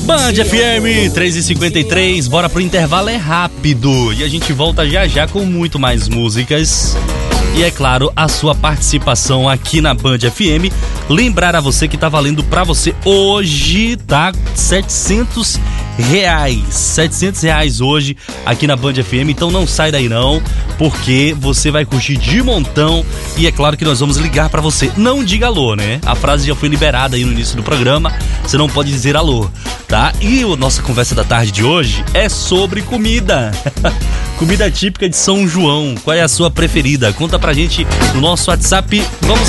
Band FM 3h53, bora pro intervalo, é rápido. E a gente volta já já com muito mais músicas. E é claro, a sua participação aqui na Band FM. Lembrar a você que tá valendo pra você hoje, tá? R$700 hoje aqui na Band FM. Então não sai daí não, porque você vai curtir de montão. E é claro que nós vamos ligar pra você. Não diga alô, né? A frase já foi liberada aí no início do programa. Você não pode dizer alô, tá? E a nossa conversa da tarde de hoje é sobre comida. Comida típica de São João. Qual é a sua preferida? Conta pra gente no nosso WhatsApp. Vamos